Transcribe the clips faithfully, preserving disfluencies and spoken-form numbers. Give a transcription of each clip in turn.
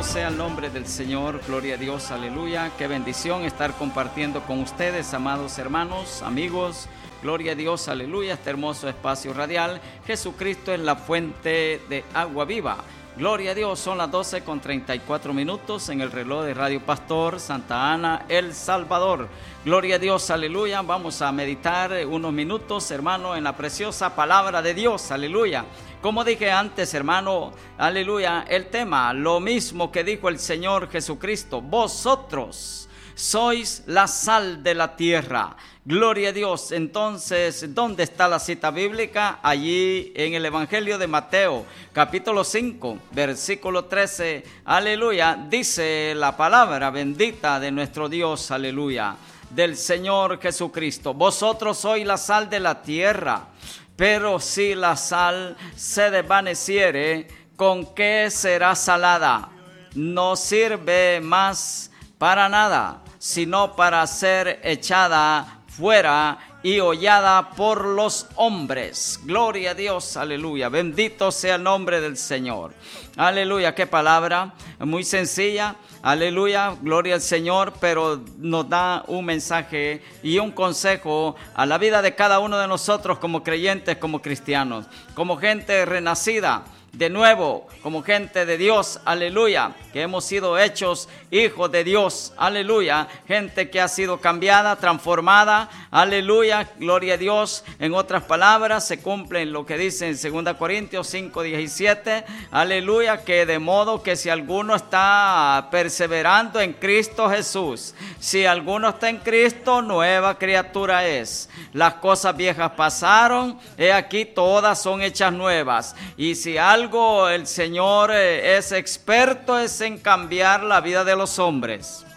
sea el nombre del Señor, gloria a Dios, aleluya. Qué bendición estar compartiendo con ustedes, amados hermanos, amigos, gloria a Dios, aleluya, este hermoso espacio radial. Jesucristo es la fuente de agua viva. Gloria a Dios, son las doce con treinta y cuatro minutos en el reloj de Radio Pastor, Santa Ana, El Salvador. Gloria a Dios, aleluya. Vamos a meditar unos minutos, hermano, en la preciosa palabra de Dios, aleluya. Como dije antes, hermano, aleluya, el tema, lo mismo que dijo el Señor Jesucristo: vosotros sois la sal de la tierra. Gloria a Dios. Entonces, ¿dónde está la cita bíblica? Allí en el Evangelio de Mateo, capítulo cinco, versículo trece. Aleluya. Dice la palabra bendita de nuestro Dios, aleluya, del Señor Jesucristo: vosotros sois la sal de la tierra, pero si la sal se desvaneciere, ¿con qué será salada? No sirve más para nada, sino para ser echada fuera y hollada por los hombres. Gloria a Dios, aleluya. Bendito sea el nombre del Señor. Aleluya, qué palabra muy sencilla. Aleluya, gloria al Señor, pero nos da un mensaje y un consejo a la vida de cada uno de nosotros como creyentes, como cristianos, como gente renacida de nuevo, como gente de Dios, aleluya, que hemos sido hechos hijos de Dios, aleluya, gente que ha sido cambiada, transformada, aleluya, gloria a Dios. En otras palabras, se cumple lo que dice en segunda Corintios cinco diecisiete, aleluya, que de modo que si alguno está perseverando en Cristo Jesús, si alguno está en Cristo, nueva criatura es. Las cosas viejas pasaron, he aquí todas son hechas nuevas. Y si algo Algo el Señor es experto es en cambiar la vida de los hombres.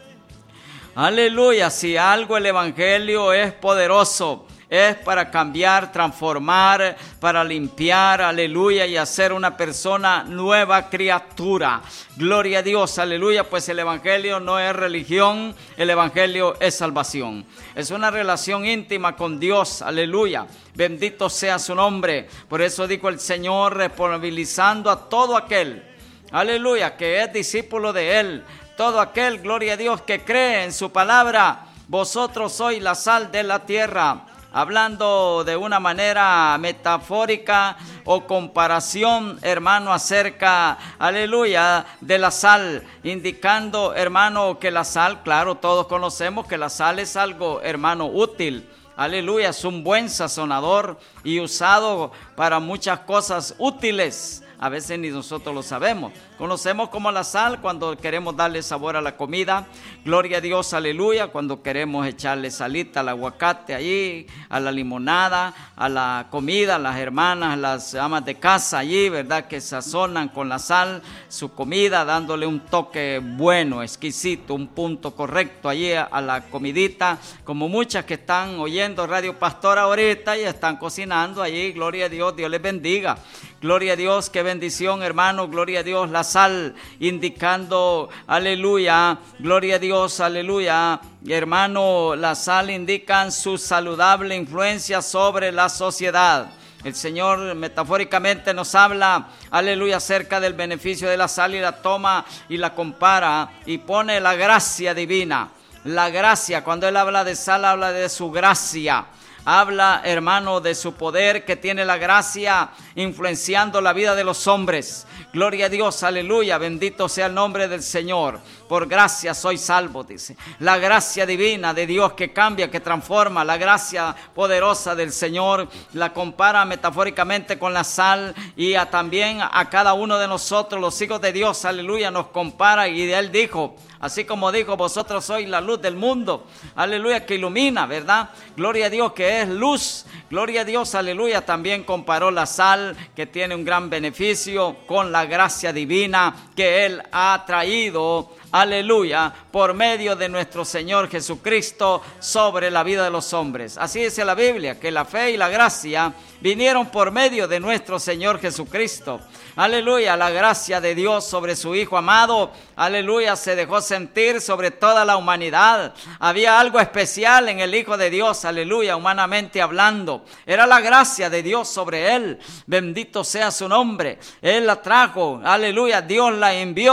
Aleluya, si algo el Evangelio es poderoso, es para cambiar, transformar, para limpiar, aleluya, y hacer una persona nueva criatura. Gloria a Dios, aleluya, pues el Evangelio no es religión, el Evangelio es salvación. Es una relación íntima con Dios, aleluya. Bendito sea su nombre. Por eso dijo el Señor, responsabilizando a todo aquel, aleluya, que es discípulo de Él. Todo aquel, gloria a Dios, que cree en su palabra: vosotros sois la sal de la tierra. Hablando de una manera metafórica o comparación, hermano, acerca, aleluya, de la sal, indicando, hermano, que la sal, claro, todos conocemos que la sal es algo, hermano, útil. Aleluya, es un buen sazonador y usado para muchas cosas útiles. A veces ni nosotros lo sabemos. Conocemos como la sal cuando queremos darle sabor a la comida. Gloria a Dios, aleluya. Cuando queremos echarle salita al aguacate allí, a la limonada, a la comida, las hermanas, las amas de casa allí, ¿verdad? Que sazonan con la sal su comida, dándole un toque bueno, exquisito, un punto correcto allí a la comidita. Como muchas que están oyendo Radio Pastor ahorita y están cocinando allí. Gloria a Dios, Dios les bendiga. Gloria a Dios, qué bendición, hermano, gloria a Dios. La sal indicando, aleluya, gloria a Dios, aleluya. Hermano, la sal indica su saludable influencia sobre la sociedad. El Señor metafóricamente nos habla, aleluya, acerca del beneficio de la sal y la toma y la compara y pone la gracia divina. La gracia, cuando Él habla de sal, habla de su gracia. Habla, hermano, de su poder que tiene la gracia influenciando la vida de los hombres. Gloria a Dios, aleluya, bendito sea el nombre del Señor. Por gracia soy salvo, dice. La gracia divina de Dios que cambia, que transforma, la gracia poderosa del Señor, la compara metafóricamente con la sal y a, también a cada uno de nosotros, los hijos de Dios, aleluya, nos compara. Y Él dijo, así como dijo, vosotros sois la luz del mundo, aleluya, que ilumina, ¿verdad? Gloria a Dios que es luz, gloria a Dios, aleluya. También comparó la sal, que tiene un gran beneficio, con la gracia divina que Él ha traído, aleluya, por medio de nuestro Señor Jesucristo sobre la vida de los hombres. Así dice la Biblia, que la fe y la gracia vinieron por medio de nuestro Señor Jesucristo. Aleluya, la gracia de Dios sobre su Hijo amado, aleluya, se dejó sentir sobre toda la humanidad. Había algo especial en el Hijo de Dios, aleluya, humanamente hablando. Era la gracia de Dios sobre Él. Bendito sea su nombre. Él la trajo, aleluya, Dios la envió.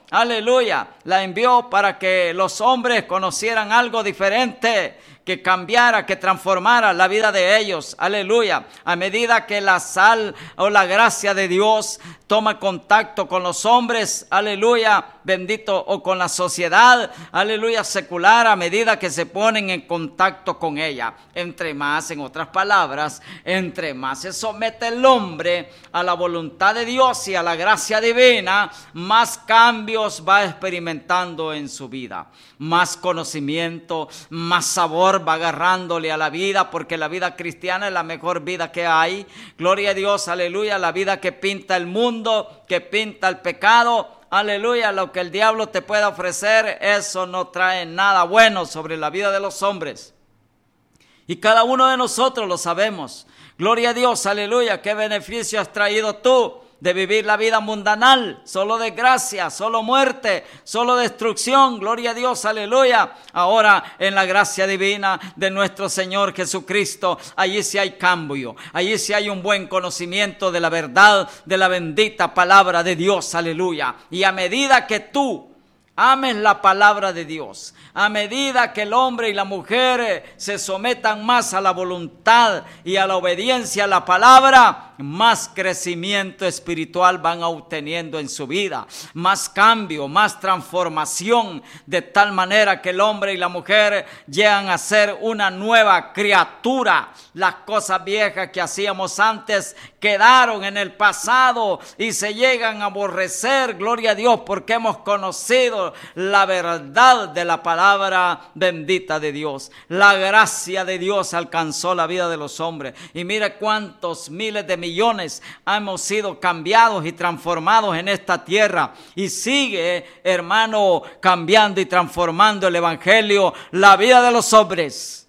aleluya, la envió para que los hombres conocieran algo diferente, que cambiara, que transformara la vida de ellos, aleluya. A medida que la sal o la gracia de Dios toma contacto con los hombres, aleluya, bendito, o con la sociedad, aleluya, secular, a medida que se ponen en contacto con ella. Entre más, en otras palabras, entre más se somete el hombre a la voluntad de Dios y a la gracia divina, más cambios va experimentando en su vida, más conocimiento, más sabor va agarrándole a la vida, porque la vida cristiana es la mejor vida que hay. Gloria a Dios, aleluya, la vida que pinta el mundo, que pinta el pecado, aleluya, lo que el diablo te pueda ofrecer, eso no trae nada bueno sobre la vida de los hombres. Y cada uno de nosotros lo sabemos. Gloria a Dios, aleluya, ¿qué beneficio has traído tú de vivir la vida mundanal? Solo desgracia, solo muerte, solo destrucción. Gloria a Dios, aleluya. Ahora en la gracia divina de nuestro Señor Jesucristo, allí sí hay cambio, allí sí hay un buen conocimiento de la verdad, de la bendita palabra de Dios, aleluya. Y a medida que tú ames la palabra de Dios, a medida que el hombre y la mujer se sometan más a la voluntad y a la obediencia a la palabra, más crecimiento espiritual van obteniendo en su vida, más cambio, más transformación, de tal manera que el hombre y la mujer llegan a ser una nueva criatura. Las cosas viejas que hacíamos antes quedaron en el pasado y se llegan a aborrecer, gloria a Dios, porque hemos conocido la verdad de la palabra bendita de Dios. La gracia de Dios alcanzó la vida de los hombres, y mire cuántos miles de millones hemos sido cambiados y transformados en esta tierra, y sigue, hermano, cambiando y transformando el evangelio la vida de los hombres.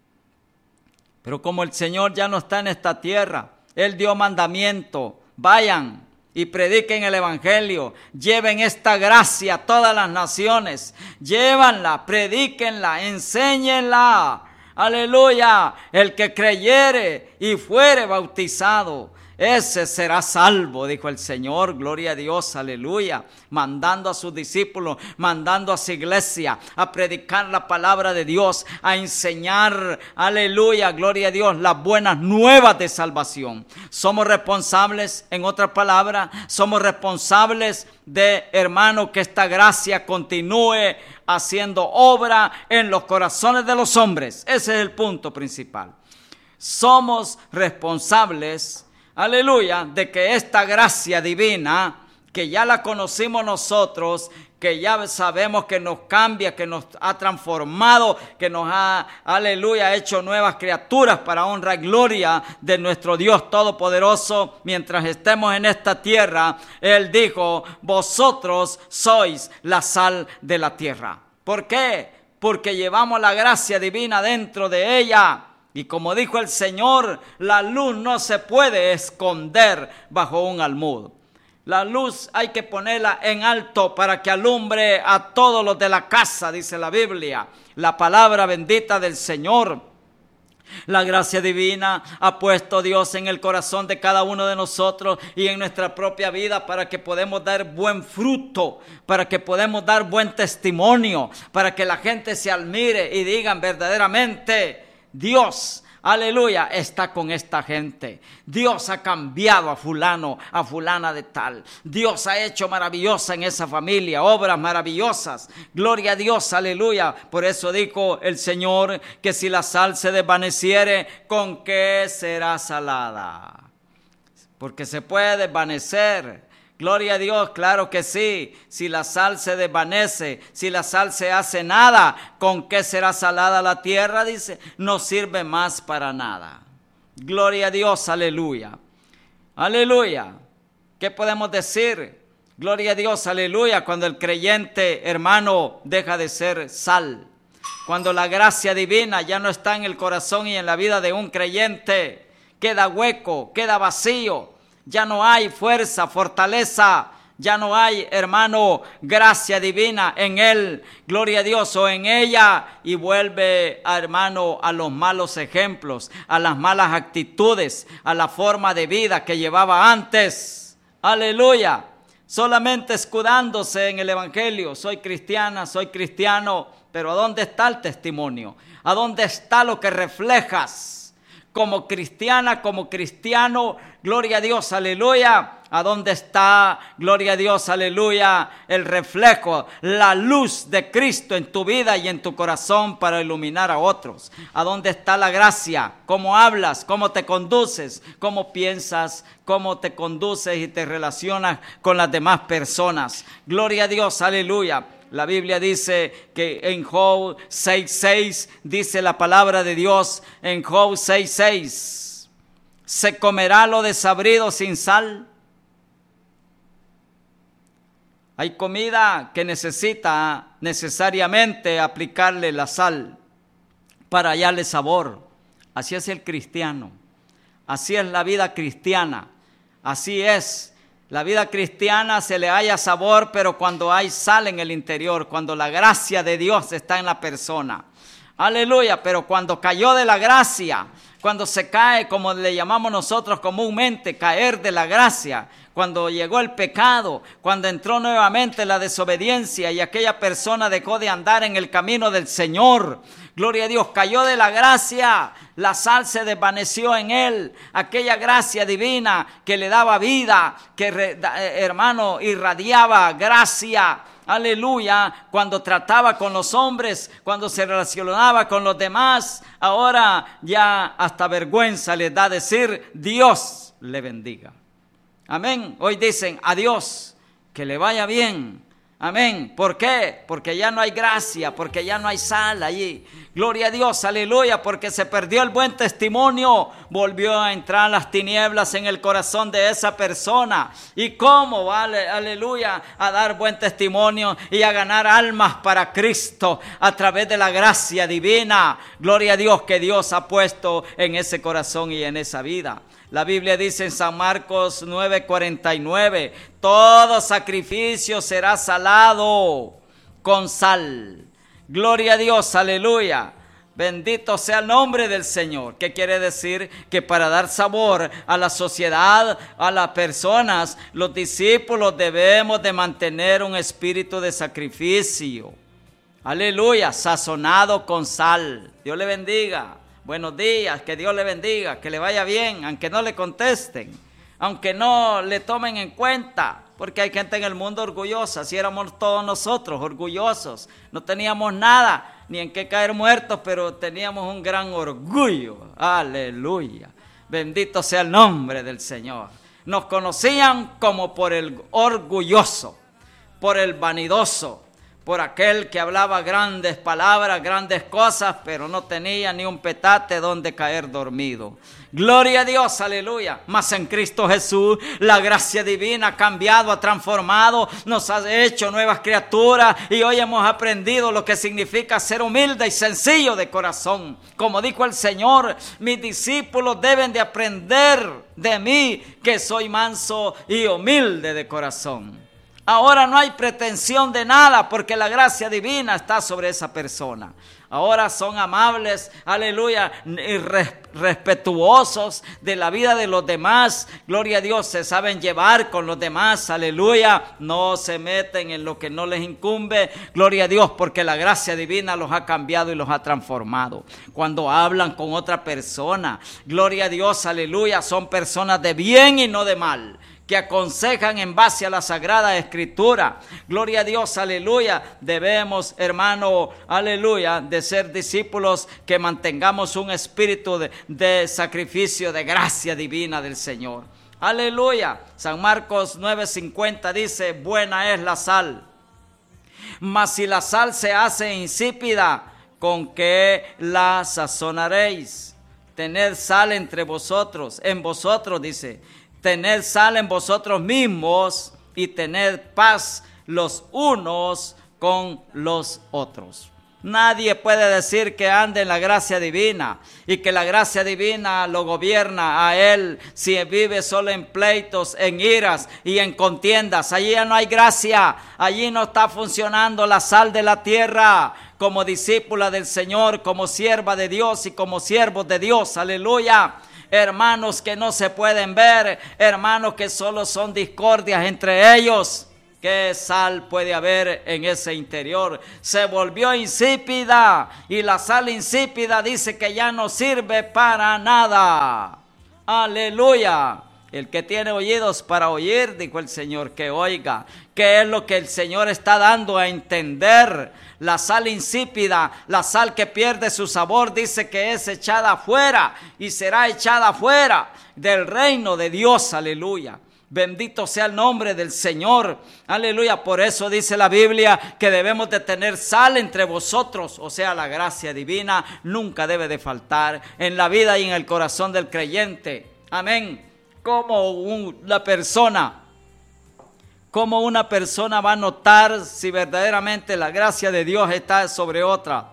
Pero como el Señor ya no está en esta tierra, Él dio mandamiento: vayan y prediquen el evangelio, lleven esta gracia a todas las naciones, llévanla, predíquenla, enséñenla, aleluya. El que creyere y fuere bautizado, ese será salvo, dijo el Señor, gloria a Dios, aleluya, mandando a sus discípulos, mandando a su iglesia a predicar la palabra de Dios, a enseñar, aleluya, gloria a Dios, las buenas nuevas de salvación. Somos responsables, en otras palabras, somos responsables de, hermano, que esta gracia continúe haciendo obra en los corazones de los hombres. Ese es el punto principal. Somos responsables, aleluya, de que esta gracia divina, que ya la conocimos nosotros, que ya sabemos que nos cambia, que nos ha transformado, que nos ha, aleluya, hecho nuevas criaturas para honra y gloria de nuestro Dios Todopoderoso. Mientras estemos en esta tierra, Él dijo: vosotros sois la sal de la tierra. ¿Por qué? Porque llevamos la gracia divina dentro de ella. Y como dijo el Señor, la luz no se puede esconder bajo un almud. La luz hay que ponerla en alto para que alumbre a todos los de la casa, dice la Biblia. La palabra bendita del Señor. La gracia divina ha puesto Dios en el corazón de cada uno de nosotros y en nuestra propia vida, para que podamos dar buen fruto, para que podamos dar buen testimonio, para que la gente se admire y digan verdaderamente: Dios, aleluya, está con esta gente. Dios ha cambiado a fulano, a fulana de tal. Dios ha hecho maravillosa en esa familia, obras maravillosas. Gloria a Dios, aleluya. Por eso dijo el Señor que si la sal se desvaneciere, ¿con qué será salada? Porque se puede desvanecer. Gloria a Dios, claro que sí. Si la sal se desvanece, si la sal se hace nada, ¿con qué será salada la tierra? Dice, no sirve más para nada. Gloria a Dios, aleluya. Aleluya. ¿Qué podemos decir? Gloria a Dios, aleluya, cuando el creyente, hermano, deja de ser sal. Cuando la gracia divina ya no está en el corazón y en la vida de un creyente, queda hueco, queda vacío. Ya no hay fuerza, fortaleza, ya no hay, hermano, gracia divina en él, gloria a Dios, o en ella, y vuelve, hermano, a los malos ejemplos, a las malas actitudes, a la forma de vida que llevaba antes. Aleluya. solamente escudándose en el evangelio. Soy cristiana, soy cristiano, pero ¿a dónde está el testimonio? ¿A dónde está lo que reflejas como cristiana, como cristiano? Gloria a Dios, aleluya. ¿A dónde está, gloria a Dios, aleluya, el reflejo, la luz de Cristo en tu vida y en tu corazón para iluminar a otros? ¿A dónde está la gracia? ¿Cómo hablas? ¿Cómo te conduces? ¿Cómo piensas? ¿Cómo te conduces y te relacionas con las demás personas? Gloria a Dios, aleluya. La Biblia dice que en Job seis seis, dice la palabra de Dios en Job seis seis, ¿se comerá lo desabrido sin sal? Hay comida que necesita necesariamente aplicarle la sal para hallarle sabor. Así es el cristiano. Así es la vida cristiana. Así es. La vida cristiana se le halla sabor, pero cuando hay sal en el interior, cuando la gracia de Dios está en la persona. Aleluya, pero cuando cayó de la gracia, cuando se cae, como le llamamos nosotros comúnmente, caer de la gracia, cuando llegó el pecado, cuando entró nuevamente la desobediencia y aquella persona dejó de andar en el camino del Señor, gloria a Dios, cayó de la gracia, la sal se desvaneció en él, aquella gracia divina que le daba vida, que hermano irradiaba gracia. Aleluya, cuando trataba con los hombres, cuando se relacionaba con los demás, ahora ya hasta vergüenza les da decir Dios le bendiga. Amén. Hoy dicen adiós, que le vaya bien. Amén. ¿Por qué? Porque ya no hay gracia, porque ya no hay sal allí. Gloria a Dios, aleluya, porque se perdió el buen testimonio. Volvió a entrar las tinieblas en el corazón de esa persona. ¿Y cómo va, aleluya, a dar buen testimonio y a ganar almas para Cristo a través de la gracia divina? Gloria a Dios que Dios ha puesto en ese corazón y en esa vida. La Biblia dice en San Marcos nueve cuarenta y nueve, todo sacrificio será salado con sal. Gloria a Dios, aleluya. Bendito sea el nombre del Señor. ¿Qué quiere decir? Que para dar sabor a la sociedad, a las personas, los discípulos debemos de mantener un espíritu de sacrificio. Aleluya, sazonado con sal. Dios le bendiga. Buenos días, que Dios le bendiga, que le vaya bien, aunque no le contesten, aunque no le tomen en cuenta, porque hay gente en el mundo orgullosa. Así éramos todos nosotros, orgullosos, no teníamos nada, ni en qué caer muertos, pero teníamos un gran orgullo. Aleluya, bendito sea el nombre del Señor. Nos conocían como por el orgulloso, por el vanidoso, por aquel que hablaba grandes palabras, grandes cosas, pero no tenía ni un petate donde caer dormido. Gloria a Dios, aleluya. Mas en Cristo Jesús, la gracia divina ha cambiado, ha transformado, nos ha hecho nuevas criaturas y hoy hemos aprendido lo que significa ser humilde y sencillo de corazón. Como dijo el Señor, mis discípulos deben de aprender de mí, que soy manso y humilde de corazón. Ahora no hay pretensión de nada porque la gracia divina está sobre esa persona. Ahora son amables, aleluya, y respetuosos de la vida de los demás. Gloria a Dios, se saben llevar con los demás, aleluya. No se meten en lo que no les incumbe. Gloria a Dios, porque la gracia divina los ha cambiado y los ha transformado. Cuando hablan con otra persona, gloria a Dios, aleluya, son personas de bien y no de mal, que aconsejan en base a la Sagrada Escritura. Gloria a Dios, aleluya. Debemos, hermano, aleluya, de ser discípulos que mantengamos un espíritu de, de sacrificio, de gracia divina del Señor. Aleluya. San Marcos nueve cincuenta dice, buena es la sal, mas si la sal se hace insípida, ¿con qué la sazonaréis? Tened sal entre vosotros, en vosotros, dice, tened sal en vosotros mismos y tened paz los unos con los otros. Nadie puede decir que ande en la gracia divina y que la gracia divina lo gobierna a él si vive solo en pleitos, en iras y en contiendas. Allí ya no hay gracia, allí no está funcionando la sal de la tierra. Como discípula del Señor, como sierva de Dios y como siervos de Dios, aleluya. hermanos que no se pueden ver, hermanos que solo son discordias entre ellos. ¿Qué sal puede haber en ese interior? Se volvió insípida, y la sal insípida dice que ya no sirve para nada. Aleluya. El que tiene oídos para oír, dijo el Señor, que oiga. ¿Qué es lo que el Señor está dando a entender? La sal insípida, la sal que pierde su sabor, dice que es echada afuera y será echada afuera del reino de Dios. Aleluya. Bendito sea el nombre del Señor. Aleluya. Por eso dice la Biblia que debemos de tener sal entre vosotros. O sea, la gracia divina nunca debe de faltar en la vida y en el corazón del creyente. Amén. Como una persona, como una persona va a notar si verdaderamente la gracia de Dios está sobre otra.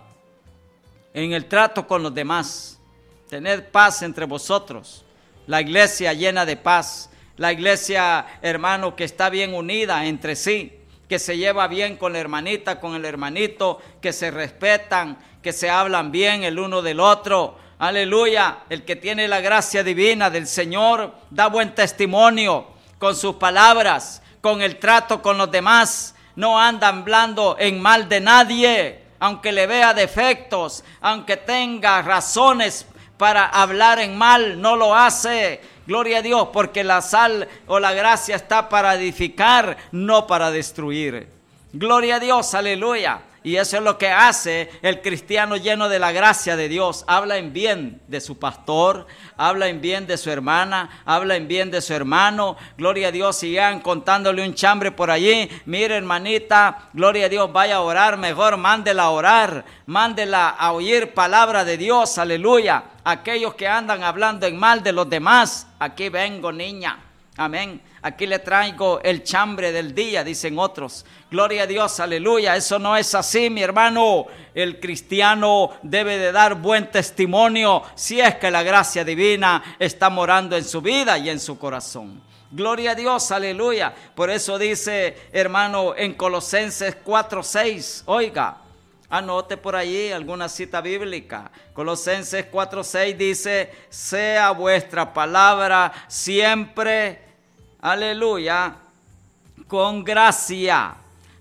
En el trato con los demás. Tener paz entre vosotros. La iglesia llena de paz. La iglesia, hermano, que está bien unida entre sí, que se lleva bien con la hermanita, con el hermanito, que se respetan, que se hablan bien el uno del otro. Aleluya. El que tiene la gracia divina del Señor da buen testimonio con sus palabras, con el trato con los demás. No anda hablando en mal de nadie, aunque le vea defectos, aunque tenga razones para hablar en mal, no lo hace. Gloria a Dios, porque la sal o la gracia está para edificar, no para destruir. Gloria a Dios, aleluya. Y eso es lo que hace el cristiano lleno de la gracia de Dios. Habla en bien de su pastor, habla en bien de su hermana, habla en bien de su hermano. Gloria a Dios, sigan contándole un chambre por allí. Mire, hermanita, gloria a Dios, vaya a orar mejor, mándela a orar, mándela a oír palabra de Dios, aleluya. Aquellos que andan hablando en mal de los demás, aquí vengo, niña, amén. Aquí le traigo el chambre del día, dicen otros. Gloria a Dios, aleluya. Eso no es así, mi hermano. El cristiano debe de dar buen testimonio si es que la gracia divina está morando en su vida y en su corazón. Gloria a Dios, aleluya. Por eso dice, hermano, en Colosenses cuatro seis, oiga, anote por allí alguna cita bíblica. Colosenses cuatro seis dice, sea vuestra palabra siempre, aleluya, con gracia,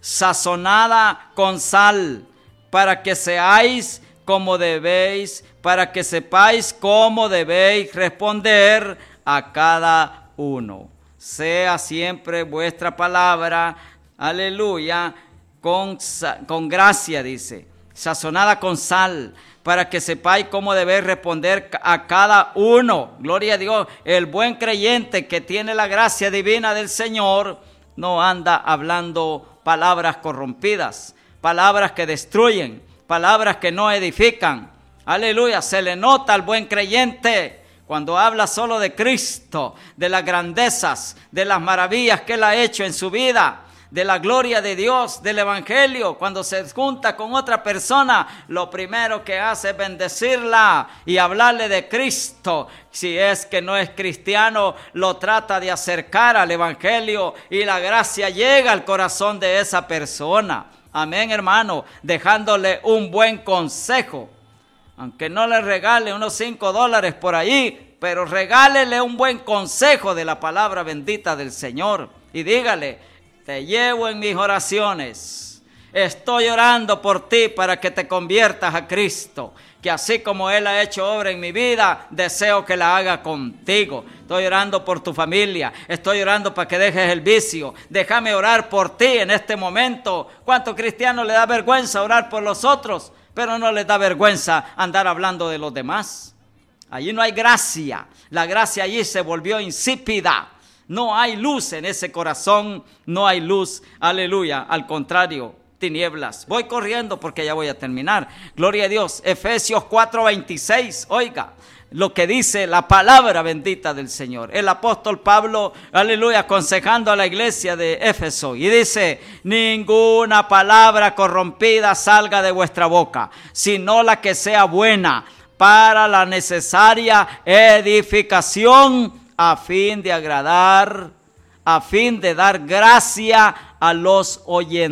sazonada con sal, para que seáis como debéis, para que sepáis cómo debéis responder a cada uno. Sea siempre vuestra palabra, aleluya, con, con gracia, dice, sazonada con sal, para que sepáis cómo debéis responder a cada uno. Gloria a Dios. El buen creyente que tiene la gracia divina del Señor no anda hablando palabras corrompidas, palabras que destruyen, palabras que no edifican. Aleluya. Se le nota al buen creyente cuando habla solo de Cristo, de las grandezas, de las maravillas que Él ha hecho en su vida, de la gloria de Dios, del evangelio. Cuando se junta con otra persona, lo primero que hace es bendecirla y hablarle de Cristo. Si es que no es cristiano, lo trata de acercar al evangelio y la gracia llega al corazón de esa persona. Amén, hermano, dejándole un buen consejo. Aunque no le regale unos cinco dólares por ahí, pero regálele un buen consejo de la palabra bendita del Señor. Y dígale, te llevo en mis oraciones. Estoy orando por ti para que te conviertas a Cristo. Que así como Él ha hecho obra en mi vida, deseo que la haga contigo. Estoy orando por tu familia. Estoy orando para que dejes el vicio. Déjame orar por ti en este momento. ¿Cuántos cristianos le da vergüenza orar por los otros? Pero no les da vergüenza andar hablando de los demás. Allí no hay gracia. La gracia allí se volvió insípida. No hay luz en ese corazón, no hay luz, aleluya, al contrario, tinieblas. Voy corriendo porque ya voy a terminar. Gloria a Dios. Efesios cuatro veintiséis, oiga lo que dice la palabra bendita del Señor. El apóstol Pablo, aleluya, aconsejando a la iglesia de Éfeso, y dice, ninguna palabra corrompida salga de vuestra boca, sino la que sea buena para la necesaria edificación, a fin de agradar, a fin de dar gracia a los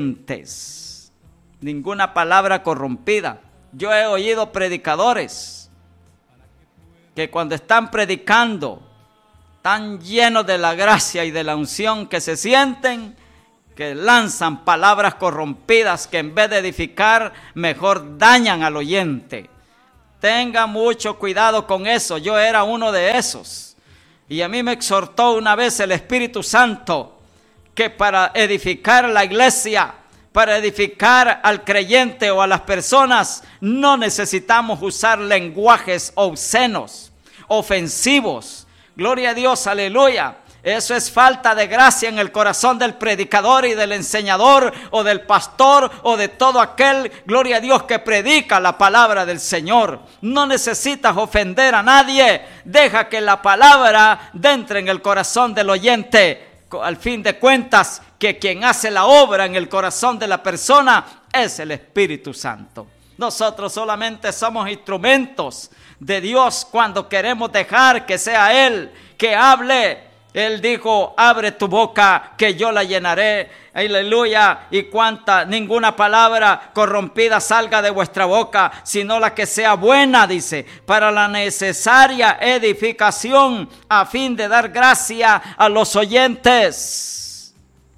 oyentes. Ninguna palabra corrompida. Yo he oído predicadores que cuando están predicando, tan llenos de la gracia y de la unción que se sienten, que lanzan palabras corrompidas que en vez de edificar, mejor dañan al oyente. Tenga mucho cuidado con eso. Yo era uno de esos. Y a mí me exhortó una vez el Espíritu Santo que para edificar la iglesia, para edificar al creyente o a las personas, no necesitamos usar lenguajes obscenos, ofensivos. Gloria a Dios, aleluya. Eso es falta de gracia en el corazón del predicador y del enseñador o del pastor o de todo aquel, gloria a Dios, que predica la palabra del Señor. No necesitas ofender a nadie. Deja que la palabra entre en el corazón del oyente. Al fin de cuentas, que quien hace la obra en el corazón de la persona es el Espíritu Santo. Nosotros solamente somos instrumentos de Dios cuando queremos dejar que sea Él que hable. Él dijo, abre tu boca que yo la llenaré, aleluya, y cuanta, ninguna palabra corrompida salga de vuestra boca, sino la que sea buena, dice, para la necesaria edificación, a fin de dar gracia a los oyentes.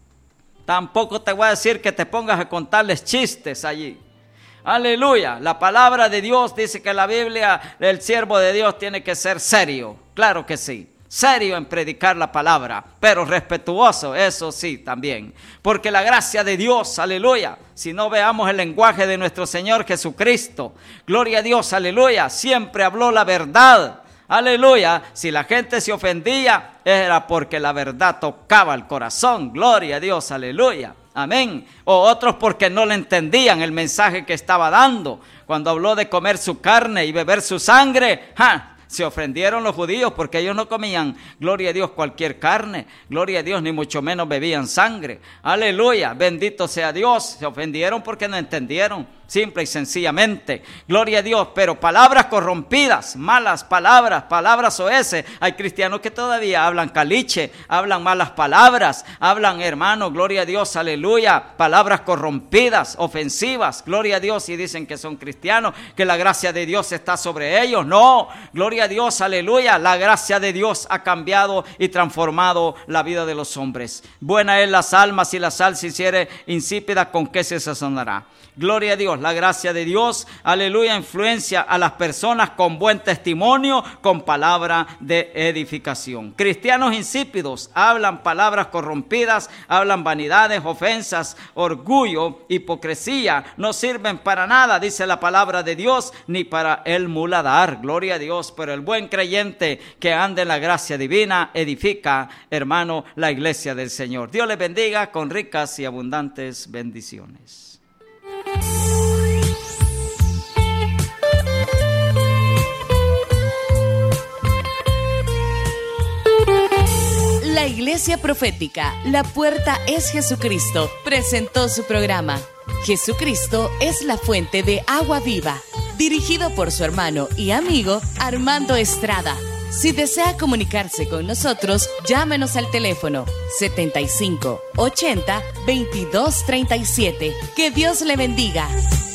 Tampoco te voy a decir que te pongas a contarles chistes allí. Aleluya, la palabra de Dios dice que la Biblia, el siervo de Dios tiene que ser serio, claro que sí. Serio en predicar la palabra, pero respetuoso, eso sí, también. Porque la gracia de Dios, aleluya, si no veamos el lenguaje de nuestro Señor Jesucristo, gloria a Dios, aleluya, siempre habló la verdad, aleluya. Si la gente se ofendía, era porque la verdad tocaba el corazón, gloria a Dios, aleluya, amén. O otros porque no le entendían el mensaje que estaba dando. Cuando habló de comer su carne y beber su sangre, ¡ja! Se ofendieron los judíos porque ellos no comían, gloria a Dios, cualquier carne, gloria a Dios, ni mucho menos bebían sangre. Aleluya, bendito sea Dios. Se ofendieron porque no entendieron, simple y sencillamente. Gloria a Dios, pero palabras corrompidas, malas palabras, palabras soeces. Hay cristianos que todavía hablan caliche, hablan malas palabras, hablan, hermano, gloria a Dios, aleluya, palabras corrompidas, ofensivas, gloria a Dios, y dicen que son cristianos, que la gracia de Dios está sobre ellos. No, gloria a Dios, aleluya, la gracia de Dios ha cambiado y transformado la vida de los hombres. Buena es la sal, mas si la sal se hiciere insípida, ¿con qué se sazonará? Gloria a Dios, la gracia de Dios, aleluya, influencia a las personas con buen testimonio, con palabra de edificación. Cristianos insípidos hablan palabras corrompidas, hablan vanidades, ofensas, orgullo, hipocresía, no sirven para nada, dice la palabra de Dios, ni para el muladar. Gloria a Dios, pero el buen creyente que anda en la gracia divina edifica, hermano, la iglesia del Señor. Dios les bendiga con ricas y abundantes bendiciones. La Iglesia Profética, La Puerta es Jesucristo, presentó su programa Jesucristo es la fuente de agua viva, dirigido por su hermano y amigo Armando Estrada. Si desea comunicarse con nosotros, llámenos al teléfono setenta y cinco ochenta veintidós treinta y siete. Que Dios le bendiga.